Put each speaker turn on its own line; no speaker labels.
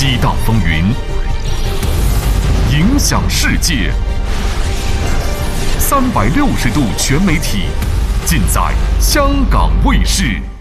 激荡风云，影响世界。360度全媒体，尽在香港卫视。